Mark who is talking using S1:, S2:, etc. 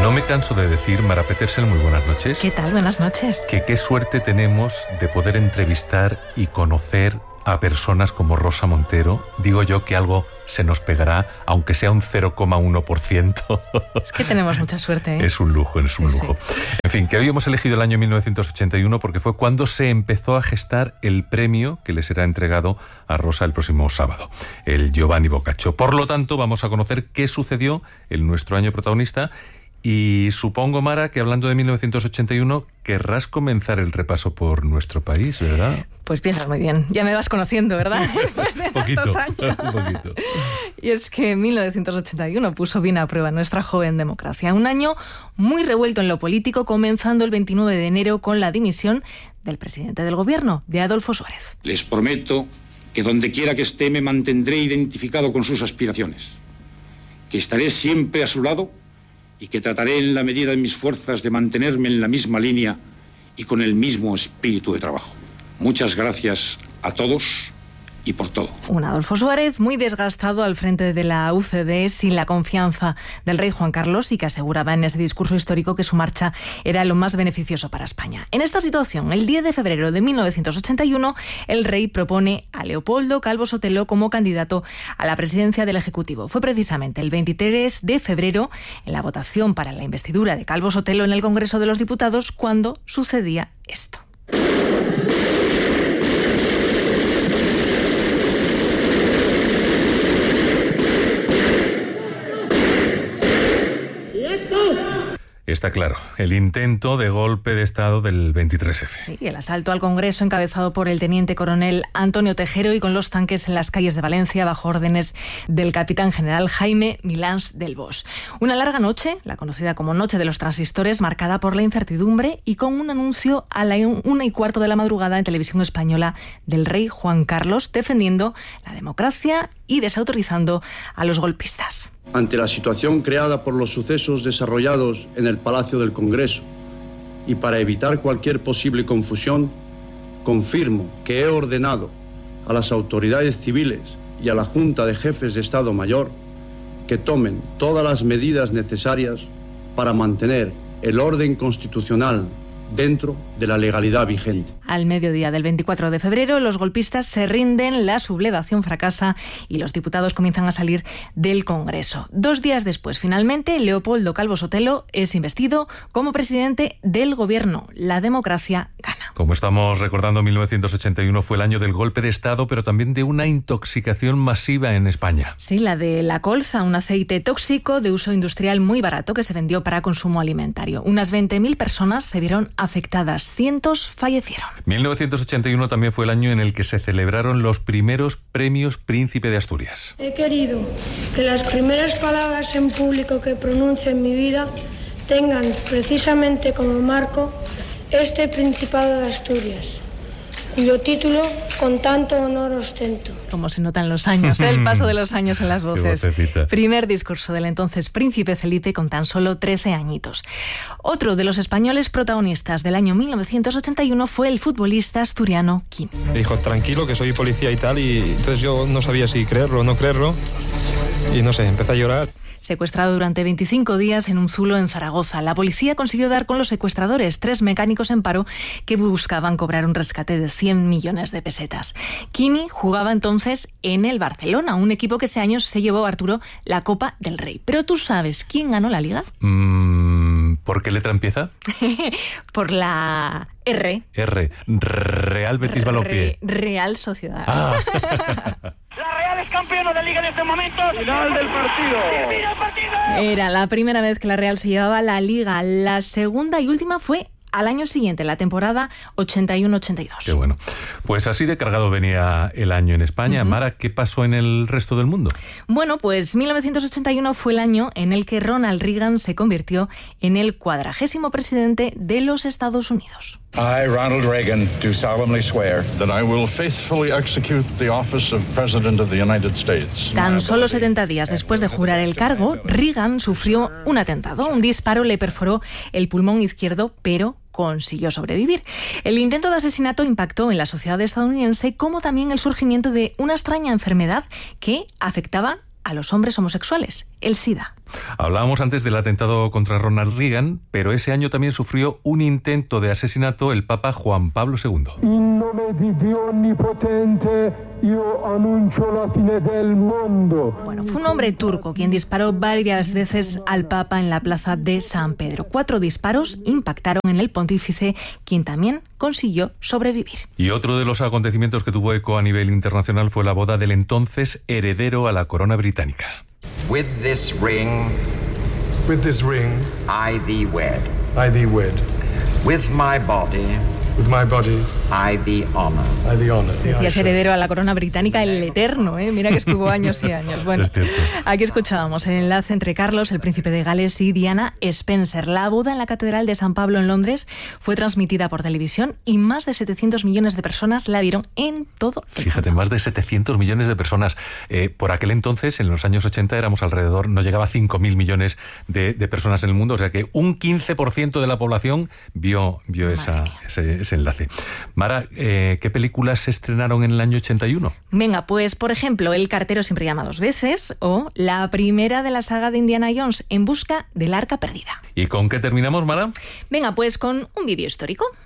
S1: No me canso de decir, Mara Petersen, muy buenas noches.
S2: ¿Qué tal? Buenas noches.
S1: Que qué suerte tenemos de poder entrevistar y conocer a personas como Rosa Montero. Digo yo que algo se nos pegará, aunque sea un 0,1%.
S2: Es que tenemos mucha suerte, ¿eh?
S1: Es un lujo, es un lujo. Sí. En fin, que hoy hemos elegido el año 1981 porque fue cuando se empezó a gestar el premio que le será entregado a Rosa el próximo sábado, el Giovanni Boccaccio. Por lo tanto, vamos a conocer qué sucedió en nuestro año protagonista. Y supongo, Mara, que hablando de 1981, querrás comenzar el repaso por nuestro país, ¿verdad?
S2: Pues piensas muy bien. Ya me vas conociendo, ¿verdad? Después de tantos años.
S1: Un poquito.
S2: Y es que 1981 puso bien a prueba nuestra joven democracia. Un año muy revuelto en lo político, comenzando el 29 de enero con la dimisión del presidente del gobierno, de Adolfo Suárez.
S3: Les prometo que donde quiera que esté me mantendré identificado con sus aspiraciones, que estaré siempre a su lado y que trataré en la medida de mis fuerzas de mantenerme en la misma línea y con el mismo espíritu de trabajo. Muchas gracias a todos y por todo.
S2: Un Adolfo Suárez muy desgastado al frente de la UCD, sin la confianza del rey Juan Carlos, y que aseguraba en ese discurso histórico que su marcha era lo más beneficioso para España. En esta situación, el 10 de febrero de 1981, el rey propone a Leopoldo Calvo Sotelo como candidato a la presidencia del Ejecutivo. Fue precisamente el 23 de febrero, en la votación para la investidura de Calvo Sotelo en el Congreso de los Diputados, cuando sucedía esto.
S1: Está claro, el intento de golpe de Estado del 23F.
S2: Sí, el asalto al Congreso encabezado por el teniente coronel Antonio Tejero y con los tanques en las calles de Valencia bajo órdenes del capitán general Jaime Milans del Bosch. Una larga noche, la conocida como Noche de los Transistores, marcada por la incertidumbre y con un anuncio a la 1:15 de la madrugada en televisión española del rey Juan Carlos, defendiendo la democracia y desautorizando a los golpistas.
S4: Ante la situación creada por los sucesos desarrollados en el Palacio del Congreso y para evitar cualquier posible confusión, confirmo que he ordenado a las autoridades civiles y a la Junta de Jefes de Estado Mayor que tomen todas las medidas necesarias para mantener el orden constitucional dentro de la legalidad vigente.
S2: Al mediodía del 24 de febrero, los golpistas se rinden, la sublevación fracasa y los diputados comienzan a salir del Congreso. 2 días después, finalmente, Leopoldo Calvo Sotelo es investido como presidente del gobierno. La democracia gana.
S1: Como estamos recordando, 1981 fue el año del golpe de Estado, pero también de una intoxicación masiva en España.
S2: Sí, la de la colza, un aceite tóxico de uso industrial muy barato que se vendió para consumo alimentario. Unas 20.000 personas se vieron afectadas, cientos fallecieron.
S1: 1981 también fue el año en el que se celebraron los primeros premios Príncipe de Asturias.
S5: He querido que las primeras palabras en público que pronuncie en mi vida tengan precisamente como marco este Principado de Asturias, cuyo título con tanto honor ostento.
S2: Como se notan los años, el paso de los años en las voces.
S1: Vocecita.
S2: Primer discurso del entonces príncipe Felipe con tan solo 13 añitos. Otro de los españoles protagonistas del año 1981 fue el futbolista asturiano Quini.
S6: Me dijo, tranquilo, que soy policía y tal, y entonces yo no sabía si creerlo o no creerlo, y no sé, empecé a llorar.
S2: Secuestrado durante 25 días en un zulo en Zaragoza. La policía consiguió dar con los secuestradores, 3 mecánicos en paro que buscaban cobrar un rescate de 100 millones de pesetas. Quini jugaba entonces en el Barcelona, un equipo que ese año se llevó, Arturo, la Copa del Rey. ¿Pero tú sabes quién ganó la Liga?
S1: ¿Por qué letra empieza?
S2: Por la R.
S1: R. Real Betis Balompié.
S2: Real Sociedad.
S1: Ah.
S7: La Real es campeona de Liga en este momento.
S3: Final del partido.
S7: ¡Termina el partido!
S2: Era la primera vez que la Real se llevaba la Liga. La segunda y última fue al año siguiente, la temporada 81-82.
S1: Qué bueno. Pues así de cargado venía el año en España. Mara, ¿qué pasó en el resto del mundo?
S2: Bueno, pues 1981 fue el año en el que Ronald Reagan se convirtió en el 40º presidente de los Estados Unidos.
S8: I, Ronald Reagan, do solemnly swear
S9: that I will faithfully execute the office of President of the United States.
S2: Tan solo 70 días después de jurar el cargo, Reagan sufrió un atentado. Un disparo le perforó el pulmón izquierdo, pero consiguió sobrevivir. El intento de asesinato impactó en la sociedad estadounidense, como también el surgimiento de una extraña enfermedad que afectaba a los hombres homosexuales, el SIDA.
S1: Hablábamos antes del atentado contra Ronald Reagan, pero ese año también sufrió un intento de asesinato el Papa Juan Pablo II.
S10: In nome di Dio onnipotente, io annuncio la fine del mundo.
S2: Bueno, fue un hombre turco quien disparó varias veces al Papa en la plaza de San Pedro. 4 disparos impactaron en el pontífice, quien también consiguió sobrevivir.
S1: Y otro de los acontecimientos que tuvo eco a nivel internacional fue la boda del entonces heredero a la corona británica.
S11: With this ring, I thee wed.
S10: I thee wed.
S11: With my body, I thee honor.
S2: Decías heredero a la corona británica, el eterno, ¿eh? Mira que estuvo años y años. Bueno, aquí escuchábamos el enlace entre Carlos, el príncipe de Gales, y Diana Spencer. La boda en la Catedral de San Pablo en Londres fue transmitida por televisión y más de 700 millones de personas la vieron en todo el
S1: Fíjate,
S2: mundo.
S1: más de 700 millones de personas. Por aquel entonces, en los años 80, éramos alrededor, no llegaba a 5.000 millones de personas en el mundo, o sea que un 15% de la población vio ese enlace. Mara, ¿qué películas se estrenaron en el año 81?
S2: Venga, pues por ejemplo, El cartero siempre llama 2 veces o la primera de la saga de Indiana Jones, En busca del arca perdida.
S1: ¿Y con qué terminamos, Mara?
S2: Venga, pues con un vídeo histórico.